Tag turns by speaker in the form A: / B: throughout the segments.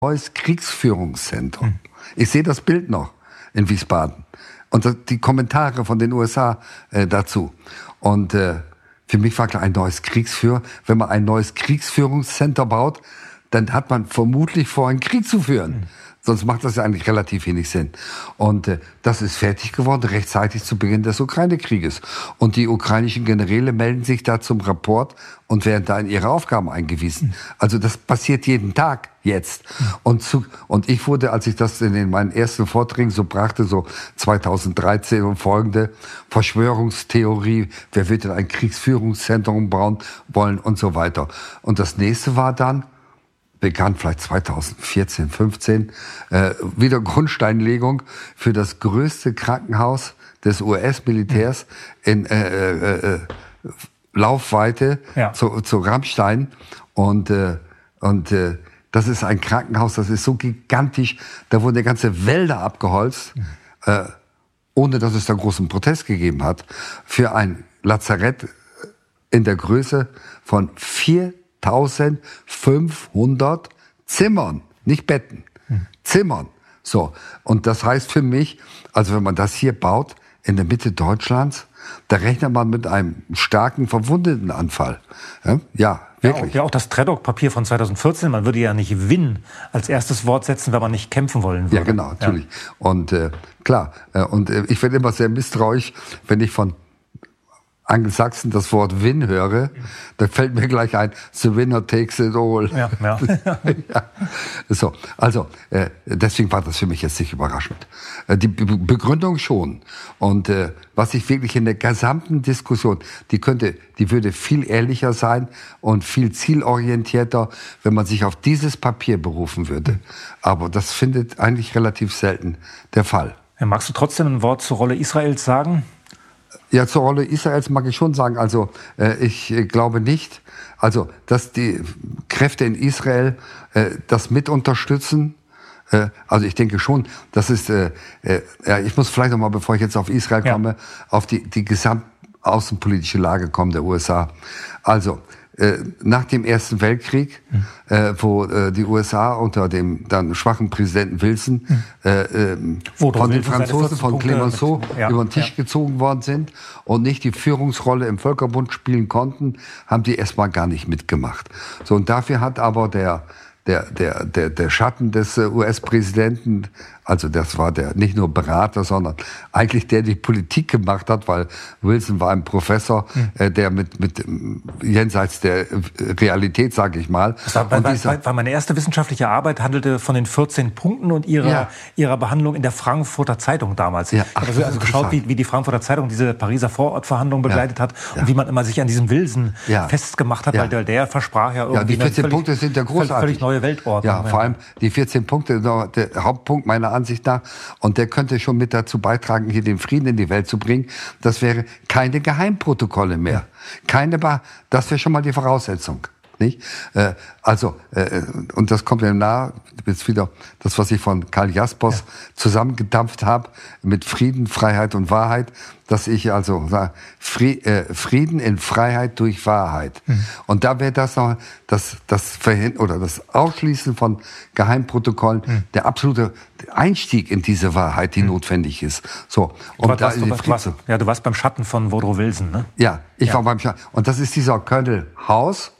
A: neues Kriegsführungszentrum. Ich sehe das Bild noch in Wiesbaden und die Kommentare von den USA dazu. Und für mich war klar, wenn man ein neues Kriegsführungszentrum baut, dann hat man vermutlich vor, einen Krieg zu führen. Sonst macht das ja eigentlich relativ wenig Sinn. Und das ist fertig geworden, rechtzeitig zu Beginn des Ukraine-Krieges. Und die ukrainischen Generäle melden sich da zum Rapport und werden da in ihre Aufgaben eingewiesen. Also das passiert jeden Tag jetzt. Und ich wurde, als ich das in meinen ersten Vorträgen so brachte, so 2013 und folgende, Verschwörungstheorie, wer wird denn ein Kriegsführungszentrum bauen wollen und so weiter. Und das nächste war dann, begann vielleicht 2014, 15, wieder Grundsteinlegung für das größte Krankenhaus des US-Militärs in Laufweite zu Rammstein. Und das ist ein Krankenhaus, das ist so gigantisch, da wurden ganze Wälder abgeholzt, ohne dass es da großen Protest gegeben hat, für ein Lazarett in der Größe von 4.500 Zimmern, nicht Betten, Zimmern. So. Und das heißt für mich, also wenn man das hier baut, in der Mitte Deutschlands, da rechnet man mit einem starken Verwundetenanfall. Ja, wirklich.
B: Ja, auch das Tredok-Papier von 2014, man würde ja nicht Win als erstes Wort setzen, wenn man nicht kämpfen wollen würde.
A: Ja, genau, natürlich. Ja. Und klar, ich werde immer sehr misstrauisch, wenn ich von Angelsachsen das Wort Win höre, da fällt mir gleich ein, the winner takes it all. Ja. Ja. So, also deswegen war das für mich jetzt nicht überraschend. Die Begründung schon. Und was ich wirklich in der gesamten Diskussion, die würde viel ehrlicher sein und viel zielorientierter, wenn man sich auf dieses Papier berufen würde. Aber das findet eigentlich relativ selten der Fall.
B: Magst du trotzdem ein Wort zur Rolle Israels sagen?
A: Ja, zur Rolle Israels mag ich schon sagen. Also ich glaube nicht, also dass die Kräfte in Israel das mit unterstützen. Also ich denke schon, das ist, ich muss vielleicht noch mal, bevor ich jetzt auf Israel komme, auf die gesamtaußenpolitische Lage kommen der USA. Also nach dem Ersten Weltkrieg, wo die USA unter dem dann schwachen Präsidenten Wilson von den Franzosen, von Clemenceau über den Tisch gezogen worden sind und nicht die Führungsrolle im Völkerbund spielen konnten, haben die erstmal gar nicht mitgemacht. So, und dafür hat aber der Schatten des US-Präsidenten, also das war der nicht nur Berater, sondern eigentlich der die Politik gemacht hat, weil Wilson war ein Professor, der mit jenseits der Realität, sage ich mal.
B: War meine erste wissenschaftliche Arbeit handelte von den 14 Punkten und ihrer Behandlung in der Frankfurter Zeitung damals. Ja, also geschaut, wie die Frankfurter Zeitung diese Pariser Vorortverhandlungen begleitet hat und wie man immer sich an diesem Wilson festgemacht hat, weil der versprach ja irgendwie
A: die 14 Punkte sind ja großartig.
B: Völlig neue Weltordnung.
A: Ja, vor allem die 14 Punkte, der Hauptpunkt meiner Ansicht nach, und der könnte schon mit dazu beitragen, hier den Frieden in die Welt zu bringen, das wäre keine Geheimprotokolle mehr. Das wäre schon mal die Voraussetzung. Nicht? Und das kommt mir nahe, jetzt wieder das, was ich von Karl Jaspers zusammengedampft habe, mit Frieden, Freiheit und Wahrheit, dass ich also sage, Frieden in Freiheit durch Wahrheit. Und da wäre das noch das Ausschließen von Geheimprotokollen, der absolute Einstieg in diese Wahrheit, die notwendig ist. So.
B: Du warst beim Schatten von Woodrow Wilson, ne?
A: Ja, ich war beim Schatten. Und das ist dieser Colonel House.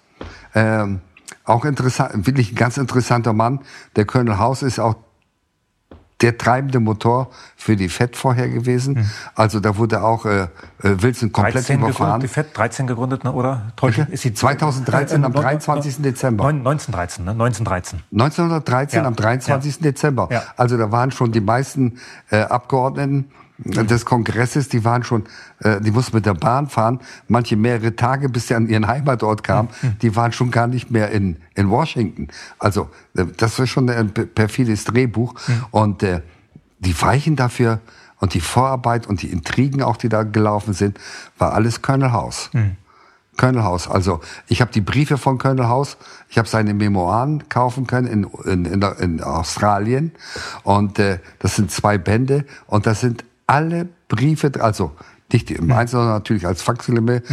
A: Auch interessant, wirklich ein ganz interessanter Mann. Der Colonel House ist auch der treibende Motor für die FED vorher gewesen. Also da wurde auch Wilson komplett überfahren.
B: Die FED 13 gegründet, ne, oder?
A: Ist sie 2013 am 23. Dezember.
B: 1913, ne?
A: 1913 am 23. Dezember. Ja. Also da waren schon die meisten Abgeordneten des Kongresses, die mussten mit der Bahn fahren, manche mehrere Tage, bis sie an ihren Heimatort kamen, die waren schon gar nicht mehr in Washington. Also das war schon ein perfides Drehbuch. Und die Weichen dafür und die Vorarbeit und die Intrigen auch, die da gelaufen sind, war alles Colonel House. Colonel House. Also ich habe die Briefe von Colonel House, ich habe seine Memoiren kaufen können in Australien. Und das sind 2 Bände und das sind alle Briefe, also nicht im Einzelnen, sondern natürlich als Faximile,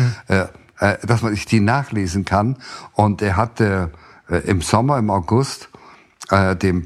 A: dass man sich die nachlesen kann. Und er hat im Sommer, im August, dem